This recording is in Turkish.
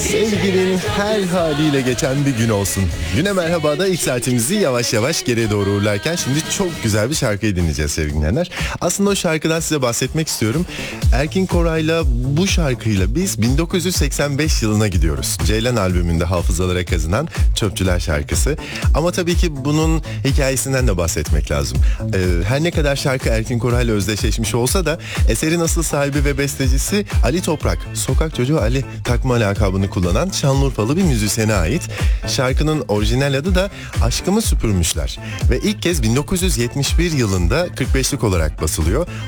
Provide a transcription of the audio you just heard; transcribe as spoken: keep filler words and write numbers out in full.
Sevginin her haliyle geçen bir gün olsun. Güne merhaba da ilk saatimizi yavaş yavaş geriye doğru uğurlarken şimdi çok güzel bir şarkıyı dinleyeceğiz sevgili dinleyenler. Aslında o şarkıdan size bahsetmek istiyorum. Erkin Koray'la bu şarkıyla biz bin dokuz yüz seksen beş yılına gidiyoruz. Ceylan albümünde hafızalara kazınan Çöpçüler şarkısı. Ama tabii ki bunun hikayesinden de bahsetmek lazım. Ee, her ne kadar şarkı Erkin Koray'la özdeşleşmiş olsa da eserin asıl sahibi ve bestecisi Ali Toprak. Sokak çocuğu Ali takma lakabını kullanan Şanlıurfalı bir müzisyene ait. Şarkının orijinal adı da Aşkımı Süpürmüşler. Ve ilk kez bin dokuz yüz yetmiş bir yılında kırk beşlik olarak basılıyor.